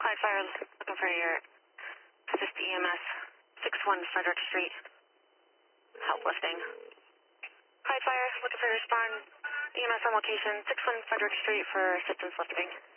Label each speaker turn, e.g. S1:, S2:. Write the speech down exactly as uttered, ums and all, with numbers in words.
S1: Clyde Fire, looking for your assist E M S, six one Frederick Street. Help lifting. Clyde Fire, looking for your respond. E M S on location, six one Frederick Street for assistance lifting.